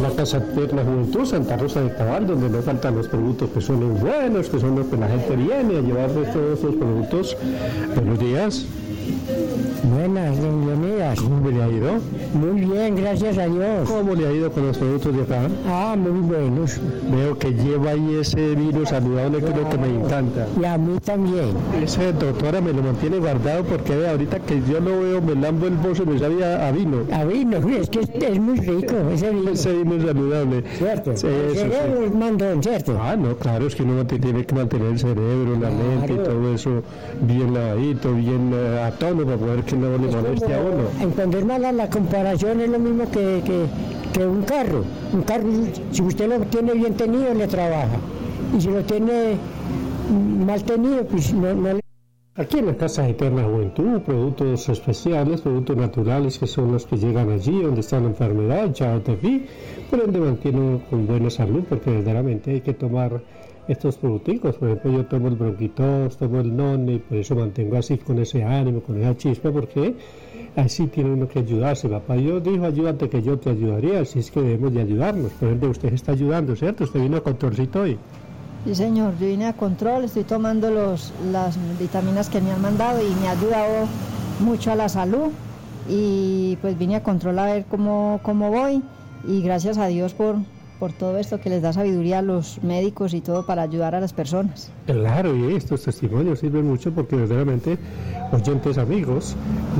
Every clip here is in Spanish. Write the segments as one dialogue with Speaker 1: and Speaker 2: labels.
Speaker 1: la Casa Eterna Juventud Santa Rosa de Cabal, donde no faltan los productos que son los buenos, que son los que la gente viene a llevarles todos los productos. Buenos días.
Speaker 2: Buenas, don Leonidas.
Speaker 1: ¿Cómo le ha ido?
Speaker 2: Muy bien, gracias a Dios.
Speaker 1: ¿Cómo le ha ido con los productos de acá?
Speaker 2: Muy buenos.
Speaker 1: Veo que lleva ahí ese vino saludable, que es lo que me encanta.
Speaker 2: Y a mí también.
Speaker 1: Ese doctora me lo mantiene guardado porque ve, ahorita que yo lo veo, me lambo el bolso y me sabía a vino.
Speaker 2: A vino, es que es muy rico ese vino.
Speaker 1: Ese vino es saludable.
Speaker 2: Cierto.
Speaker 1: Sí,
Speaker 2: el cerebro es mandón, ¿cierto?
Speaker 1: No, claro, es que uno tiene que mantener el cerebro, la mente y todo eso bien lavadito, bien a tono para poder que no le moleste a uno.
Speaker 2: En cuando es mala la comparación es lo mismo que un carro. Un carro, si usted lo tiene bien tenido, le trabaja. Y si lo tiene mal tenido, pues no le...
Speaker 1: Aquí en la Casa Eterna Juventud, productos especiales, productos naturales que son los que llegan allí donde está la enfermedad, ya te vi, por ende mantiene con buena salud, porque verdaderamente hay que tomar estos productos. Por ejemplo, yo tomo el bronquitos, tomo el none, y por eso mantengo así con ese ánimo, con esa chispa, porque así tiene uno que ayudarse. Papá Dios dijo, ayúdate que yo te ayudaría, así es que debemos de ayudarnos. Por ende, usted está ayudando, ¿cierto? Usted vino a controlcito hoy.
Speaker 3: Sí, señor, yo vine a control, estoy tomando las vitaminas que me han mandado y me ha ayudado mucho a la salud, y pues vine a control a ver cómo voy, y gracias a Dios por todo esto que les da sabiduría a los médicos y todo para ayudar a las personas.
Speaker 1: Claro, y estos testimonios sirven mucho porque verdaderamente, oyentes amigos,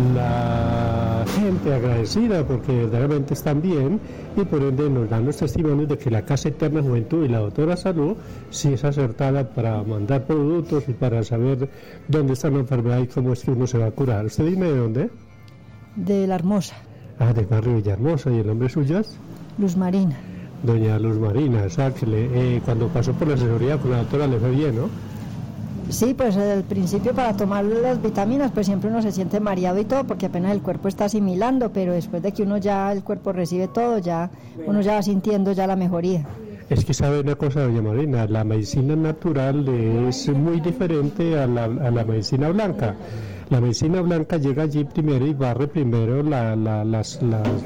Speaker 1: la gente agradecida porque verdaderamente están bien, y por ende nos dan los testimonios de que la Casa Eterna Juventud y la doctora Salud sí es acertada para mandar productos y para saber dónde está la enfermedad y cómo es que uno se va a curar. ¿Usted dime de dónde?
Speaker 3: De La Hermosa.
Speaker 1: De barrio Villahermosa. ¿Y el nombre suyo es?
Speaker 3: Luz Marina.
Speaker 1: Doña Luz Marina, o sea, que cuando pasó por la asesoría con la doctora le fue bien, ¿no?
Speaker 3: Sí, pues al principio para tomar las vitaminas pues siempre uno se siente mareado y todo porque apenas el cuerpo está asimilando, pero después de que uno ya el cuerpo recibe todo, ya uno ya va sintiendo ya la mejoría. Es
Speaker 1: que sabe una cosa, doña Marina, la medicina natural es muy diferente a la medicina blanca. La medicina blanca llega allí primero y barre primero las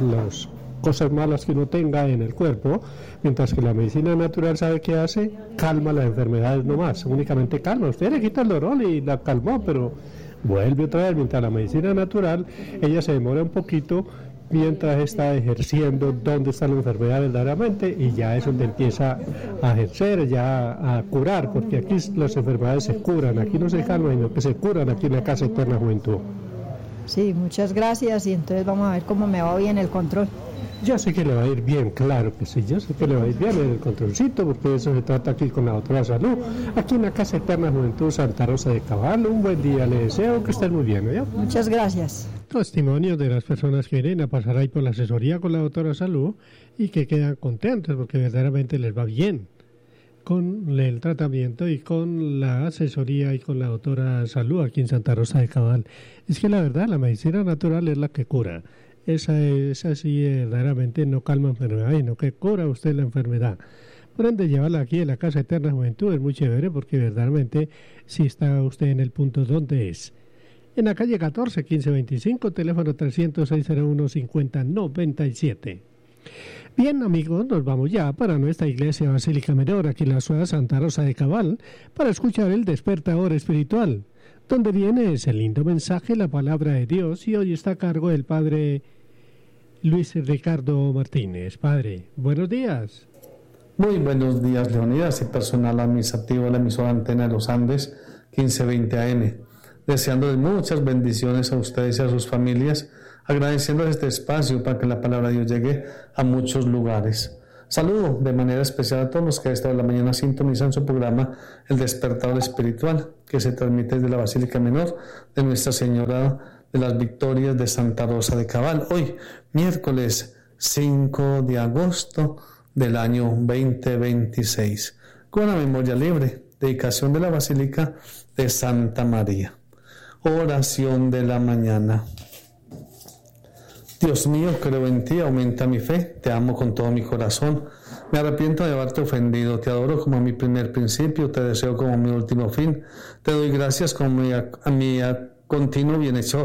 Speaker 1: cosas malas que uno tenga en el cuerpo, mientras que la medicina natural, ¿sabe qué hace? Calma las enfermedades nomás, únicamente calma. Usted le quita el dolor y la calmó, pero vuelve otra vez. Mientras la medicina natural, ella se demora un poquito mientras está ejerciendo dónde está la enfermedad verdaderamente, y ya es donde empieza a ejercer, ya a curar, porque aquí las enfermedades se curan, aquí no se calman, sino que se curan aquí en la Casa Eterna Juventud.
Speaker 3: Sí, muchas gracias, y entonces vamos a ver cómo me va bien el control.
Speaker 1: Yo sé que le va a ir bien, claro que sí, yo sé que le va a ir bien en el controlcito, porque de eso se trata aquí con la doctora Salud, aquí en la Casa Eterna Juventud Santa Rosa de Cabal. Un buen día le deseo, que estén muy bien, ¿no?
Speaker 3: Muchas gracias.
Speaker 1: Testimonios de las personas que vienen a pasar ahí por la asesoría con la doctora Salud y que quedan contentos porque verdaderamente les va bien con el tratamiento y con la asesoría y con la doctora Salud aquí en Santa Rosa de Cabal. Es que la verdad, la medicina natural es la que cura. Esa sí verdaderamente no calma enfermedad, sino que cura usted la enfermedad. Por ende, llevarla aquí en la Casa Eterna Juventud es muy chévere porque verdaderamente si está usted en el punto donde es. En la calle 14, 1525, teléfono 300-601-5097. Bien, amigos, nos vamos ya para nuestra iglesia Basílica Menor, aquí en la ciudad de Santa Rosa de Cabal, para escuchar el despertador espiritual, donde viene ese lindo mensaje, la palabra de Dios, y hoy está a cargo del Padre Luis Ricardo Martínez. Padre, buenos días.
Speaker 4: Muy buenos días, Leonidas, y personal administrativo de la emisora Antena de los Andes, 1520 AM. Deseándoles muchas bendiciones a ustedes y a sus familias, agradeciéndoles este espacio para que la palabra de Dios llegue a muchos lugares. Saludo de manera especial a todos los que a esta hora de la mañana sintonizan su programa El Despertador Espiritual, que se transmite desde la Basílica Menor de Nuestra Señora de las Victorias de Santa Rosa de Cabal. Hoy, miércoles 5 de agosto del año 2026, con la memoria libre, dedicación de la Basílica de Santa María. Oración de la mañana. Dios mío, creo en ti, aumenta mi fe, te amo con todo mi corazón, me arrepiento de haberte ofendido, te adoro como mi primer principio, te deseo como mi último fin, te doy gracias como a mi continuo bienhechor,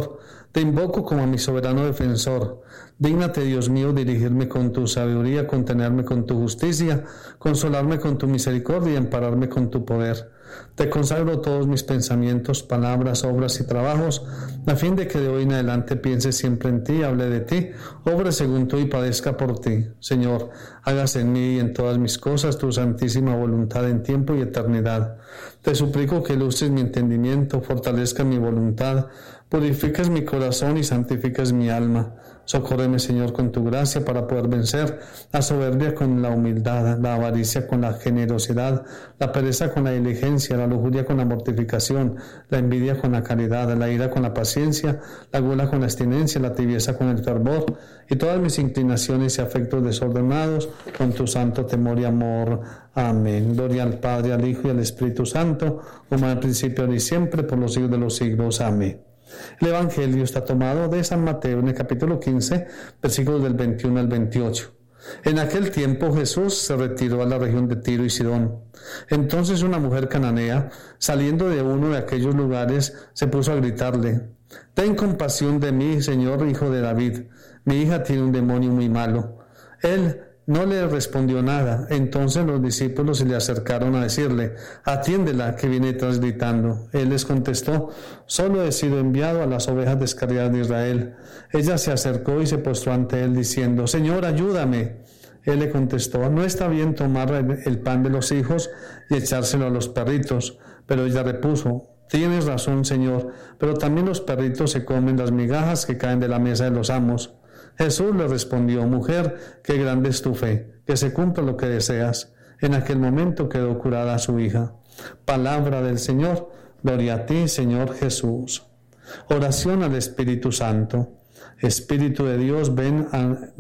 Speaker 4: Te invoco como a mi soberano defensor. Dígnate, Dios mío, dirigirme con tu sabiduría, contenerme con tu justicia, consolarme con tu misericordia y ampararme con tu poder. Te consagro todos mis pensamientos, palabras, obras y trabajos, a fin de que de hoy en adelante piense siempre en ti, hable de ti, obre según tú y padezca por ti. Señor, hágase en mí y en todas mis cosas tu santísima voluntad en tiempo y eternidad. Te suplico que ilustres mi entendimiento, fortalezca mi voluntad, purifiques mi corazón y santifiques mi alma. Socórreme, Señor, con tu gracia para poder vencer la soberbia con la humildad, la avaricia con la generosidad, la pereza con la diligencia, la lujuria con la mortificación, la envidia con la caridad, la ira con la paciencia, la gula con la abstinencia, la tibieza con el fervor, y todas mis inclinaciones y afectos desordenados con tu santo temor y amor. Amén. Gloria al Padre, al Hijo y al Espíritu Santo, como al principio, ahora y siempre, por los siglos de los siglos. Amén. El Evangelio está tomado de San Mateo en el capítulo 15, versículos del 21 al 28. En aquel tiempo Jesús se retiró a la región de Tiro y Sidón. Entonces una mujer cananea, saliendo de uno de aquellos lugares, se puso a gritarle: «Ten compasión de mí, Señor, hijo de David. Mi hija tiene un demonio muy malo». Él no le respondió nada. Entonces los discípulos se le acercaron a decirle: «Atiéndela, que viene tras gritando». Él les contestó: «Solo he sido enviado a las ovejas descarriadas de Israel». Ella se acercó y se postró ante él diciendo: «Señor, ayúdame». Él le contestó: «No está bien tomar el pan de los hijos y echárselo a los perritos». Pero ella repuso: «Tienes razón, Señor, pero también los perritos se comen las migajas que caen de la mesa de los amos». Jesús le respondió: «Mujer, qué grande es tu fe, que se cumpla lo que deseas». En aquel momento quedó curada su hija. Palabra del Señor. Gloria a ti, Señor Jesús. Oración al Espíritu Santo. Espíritu de Dios, ven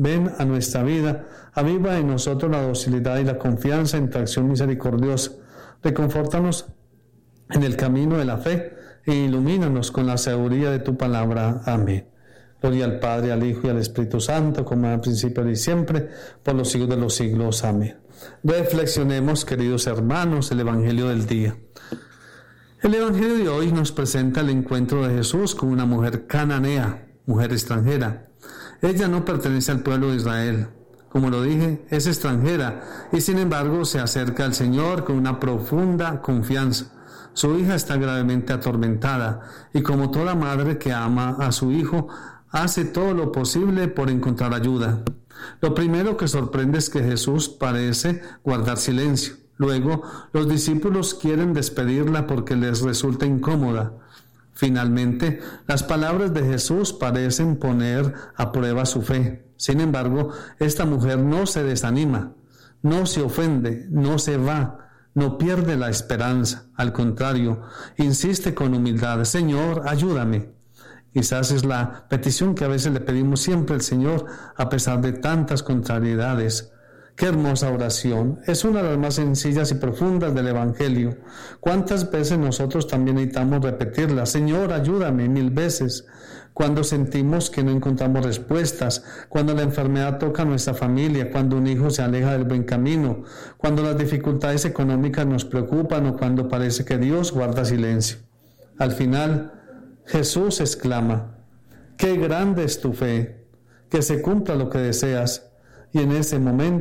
Speaker 4: a nuestra vida, aviva en nosotros la docilidad y la confianza en tu acción misericordiosa. Reconfórtanos en el camino de la fe e ilumínanos con la sabiduría de tu palabra. Amén. Gloria al Padre, al Hijo y al Espíritu Santo, como al principio y siempre, por los siglos de los siglos. Amén. Reflexionemos, queridos hermanos, el Evangelio del día. El Evangelio de hoy nos presenta el encuentro de Jesús con una mujer cananea, mujer extranjera. Ella no pertenece al pueblo de Israel. Como lo dije, es extranjera y sin embargo se acerca al Señor con una profunda confianza. Su hija está gravemente atormentada y, como toda madre que ama a su hijo, hace todo lo posible por encontrar ayuda. Lo primero que sorprende es que Jesús parece guardar silencio. Luego, los discípulos quieren despedirla porque les resulta incómoda. Finalmente, las palabras de Jesús parecen poner a prueba su fe. Sin embargo, esta mujer no se desanima, no se ofende, no se va, no pierde la esperanza. Al contrario, insiste con humildad: «Señor, ayúdame». Quizás es la petición que a veces le pedimos siempre al Señor, a pesar de tantas contrariedades. ¡Qué hermosa oración! Es una de las más sencillas y profundas del Evangelio. ¿Cuántas veces nosotros también necesitamos repetirla? «Señor, ayúdame», 1000 veces. Cuando sentimos que no encontramos respuestas, cuando la enfermedad toca a nuestra familia, cuando un hijo se aleja del buen camino, cuando las dificultades económicas nos preocupan o cuando parece que Dios guarda silencio. Al final, Jesús exclama: «¡Qué grande es tu fe! Que se cumpla lo que deseas». Y en ese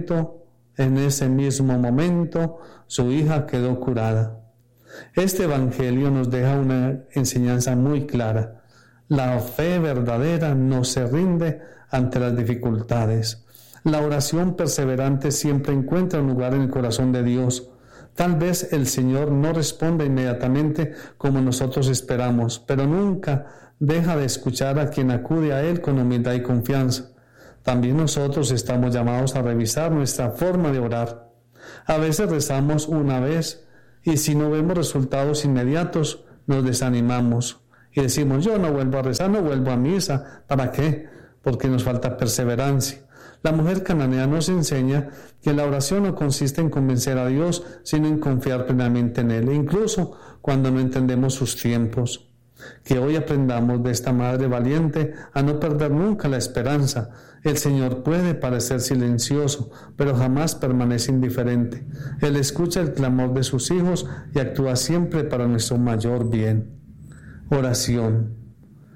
Speaker 4: mismo momento, su hija quedó curada. Este Evangelio nos deja una enseñanza muy clara. La fe verdadera no se rinde ante las dificultades. La oración perseverante siempre encuentra un lugar en el corazón de Dios. Tal vez el Señor no responda inmediatamente como nosotros esperamos, pero nunca deja de escuchar a quien acude a Él con humildad y confianza. También nosotros estamos llamados a revisar nuestra forma de orar. A veces rezamos una vez y si no vemos resultados inmediatos, nos desanimamos y decimos: «Yo no vuelvo a rezar, no vuelvo a misa». ¿Para qué? Porque nos falta perseverancia. La mujer cananea nos enseña que la oración no consiste en convencer a Dios, sino en confiar plenamente en Él, incluso cuando no entendemos sus tiempos. Que hoy aprendamos de esta madre valiente a no perder nunca la esperanza. El Señor puede parecer silencioso, pero jamás permanece indiferente. Él escucha el clamor de sus hijos y actúa siempre para nuestro mayor bien. Oración.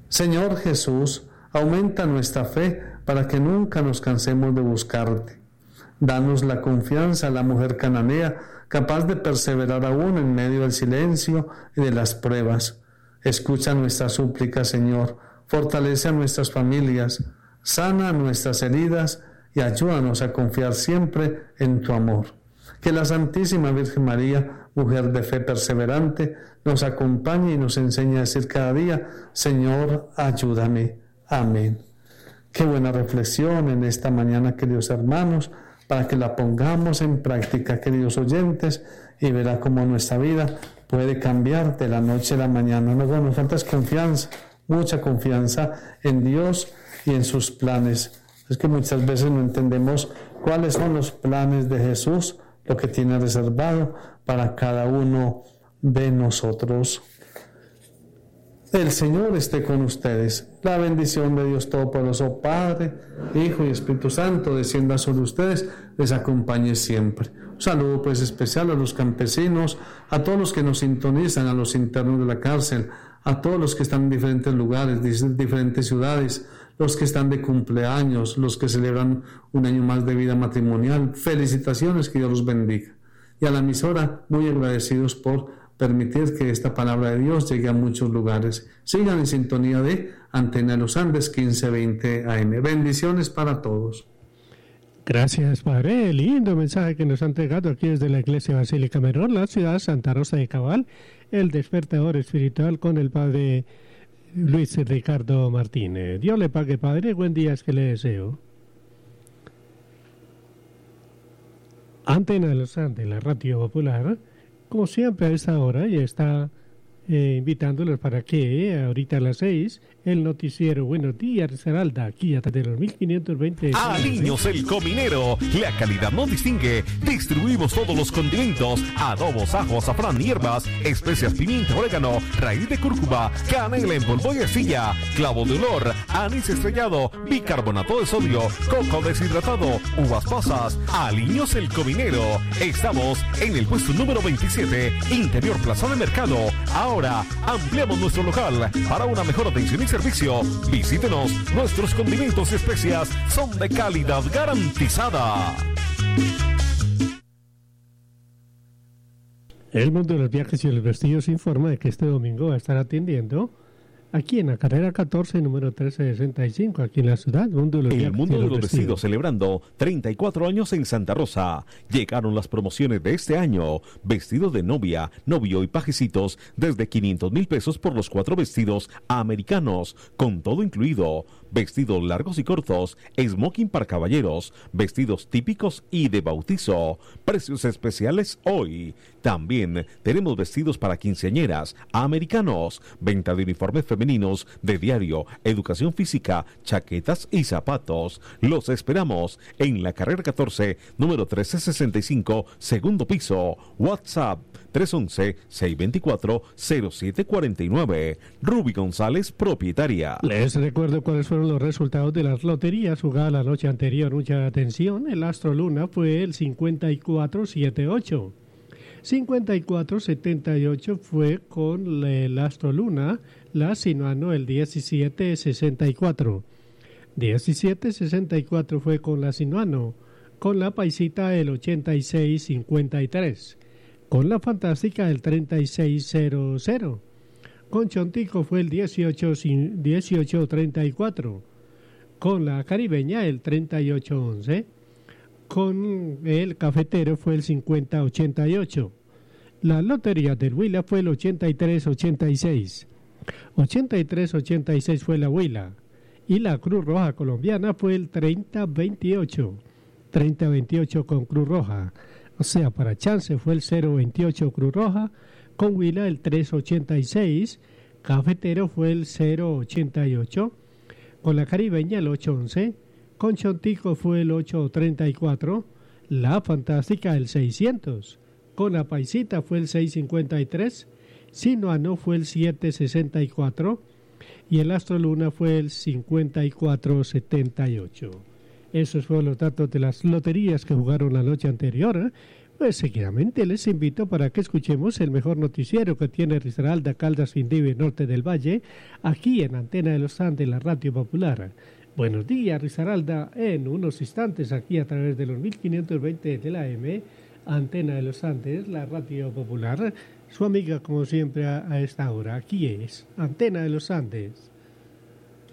Speaker 4: Señor Jesús, aumenta nuestra fe para que nunca nos cansemos de buscarte. Danos la confianza a la mujer cananea, capaz de perseverar aún en medio del silencio y de las pruebas. Escucha nuestras súplicas, Señor, fortalece a nuestras familias, sana nuestras heridas y ayúdanos a confiar siempre en tu amor. Que la Santísima Virgen María, mujer de fe perseverante, nos acompañe y nos enseñe a decir cada día: Señor, ayúdame. Amén. Qué buena reflexión en esta mañana, queridos hermanos, para que la pongamos en práctica, queridos oyentes, y verá cómo nuestra vida puede cambiar de la noche a la mañana. Luego nos falta confianza, mucha confianza en Dios y en sus planes. Es que muchas veces no entendemos cuáles son los planes de Jesús, lo que tiene reservado para cada uno de nosotros. El Señor esté con ustedes. La bendición de Dios Todopoderoso, Padre, Hijo y Espíritu Santo, descienda sobre ustedes, les acompañe siempre. Un saludo pues especial a los campesinos, a todos los que nos sintonizan, a los internos de la cárcel, a todos los que están en diferentes lugares, diferentes ciudades, los que están de cumpleaños, los que celebran un año más de vida matrimonial. Felicitaciones, que Dios los bendiga. Y a la emisora, muy agradecidos por permitir que esta palabra de Dios llegue a muchos lugares. Sigan en sintonía de Antena de los Andes 1520 AM. Bendiciones para todos.
Speaker 1: Gracias, Padre. Lindo mensaje que nos han entregado aquí desde la Iglesia Basílica Menor, la ciudad Santa Rosa de Cabal, el despertador espiritual con el Padre Luis Ricardo Martínez. Dios le pague, Padre. Buen día es que le deseo. Antena de los Andes, la radio popular, como siempre a esta hora, y está invitándolos para que ahorita a las 6 el noticiero Buenos Días Risaralda, aquí a través de los 1520.
Speaker 5: Aliños el Cominero, la calidad nos distingue. Distribuimos todos los condimentos: adobos, ajo, azafrán, hierbas, especias, pimienta, orégano, raíz de cúrcuma, canela en polvo y arcilla, clavo de olor, anís estrellado, bicarbonato de sodio, coco deshidratado, uvas pasas. Aliños el Cominero. Estamos en el puesto número 27, Interior Plaza de Mercado. Ahora ampliamos nuestro local para una mejor atención y servicio. Visítenos, nuestros condimentos y especias son de calidad garantizada.
Speaker 1: El mundo de los viajes y los vestidos informa de que este domingo va a estar atendiendo aquí en la carrera 14, número 1365, aquí en la ciudad. Mundo de los
Speaker 5: El mundo de los vestidos celebrando 34 años en Santa Rosa. Llegaron las promociones de este año. Vestido de novia, novio y pajecitos desde 500,000 pesos por los 4 vestidos americanos, con todo incluido. Vestidos largos y cortos, smoking para caballeros, vestidos típicos y de bautizo. Precios especiales hoy. También tenemos vestidos para quinceañeras americanos, venta de uniformes femeninos de diario, educación física, chaquetas y zapatos. Los esperamos en la carrera 14, número 1365, segundo piso. WhatsApp 311-624-0749. Ruby González, propietaria.
Speaker 1: Les recuerdo cuáles fueron los resultados de las loterías jugadas la noche anterior. Mucha atención. El Astro Luna fue el 5478. 5478 fue con el Astro Luna. La Sinuano el 1764. 1764 fue con la Sinuano. Con la Paisita el 8653. Con la Fantástica el 3600. Con Chontico fue el 1834. Con la Caribeña el 3811. Con el Cafetero fue el 5088. La Lotería del Huila fue el 8386. 8386 fue la Huila. Y la Cruz Roja Colombiana fue el 3028. 3028 con Cruz Roja. O sea, para Chance fue el 028 Cruz Roja, con Huila el 386, Cafetero fue el 088, con la Caribeña el 811, con Chontico fue el 834, la Fantástica el 600, con la Paisita fue el 653, Sinuano fue el 764 y el Astro Luna fue el 5478. Esos fueron los datos de las loterías que jugaron la noche anterior. Pues seguidamente les invito para que escuchemos el mejor noticiero que tiene Risaralda, Caldas, Quindío y Norte del Valle, aquí en Antena de los Andes, la Radio Popular. Buenos días, Risaralda, en unos instantes aquí a través de los 1520 de la AM, Antena de los Andes, la Radio Popular. Su amiga, como siempre, a esta hora. Aquí es Antena de los Andes.